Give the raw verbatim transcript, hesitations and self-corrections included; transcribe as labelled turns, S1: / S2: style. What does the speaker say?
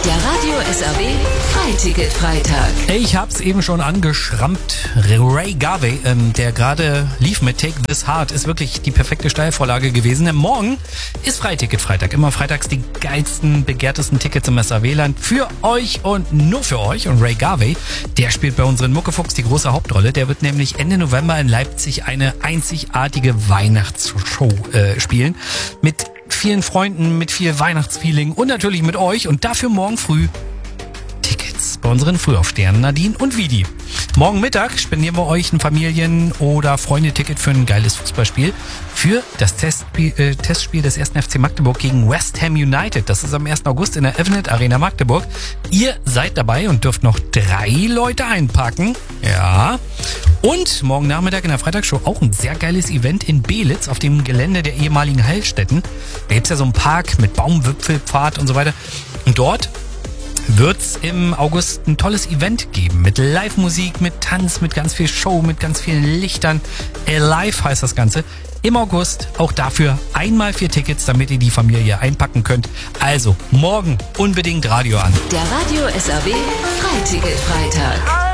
S1: Der Radio S R B Freiticket-Freitag.
S2: Ich hab's eben schon angeschrammt. Ray Garvey, ähm, der gerade lief mit Take This Heart, ist wirklich die perfekte Steilvorlage gewesen. Morgen ist Freiticket-Freitag. Immer freitags die geilsten, begehrtesten Tickets im S R W-Land für euch und nur für euch. Und Ray Garvey, der spielt bei unseren Muckefuchs die große Hauptrolle. Der wird nämlich Ende November in Leipzig eine einzigartige Weihnachtsshow äh, spielen. Mit vielen Freunden, mit viel Weihnachtsfeeling und natürlich mit euch. Und dafür morgen früh Tickets bei unseren Frühaufstehern Nadine und Vidi. Morgen Mittag spendieren wir euch ein Familien- oder Freunde-Ticket für ein geiles Fußballspiel für das Testspiel, äh, Testspiel des ersten F C Magdeburg gegen West Ham United. Das ist am ersten August in der Evenet Arena Magdeburg. Ihr seid dabei und dürft noch drei Leute einpacken. Ja. Und morgen Nachmittag in der Freitagsshow auch ein sehr geiles Event in Belitz auf dem Gelände der ehemaligen Heilstätten. Da gibt's ja so einen Park mit Baumwipfelpfad und so weiter. Und dort wird's im August ein tolles Event geben mit Live-Musik, mit Tanz, mit ganz viel Show, mit ganz vielen Lichtern. Alive heißt das Ganze. Im August auch dafür einmal vier Tickets, damit ihr die Familie einpacken könnt. Also morgen unbedingt Radio an.
S1: Der Radio S R B Freiticket-Freitag.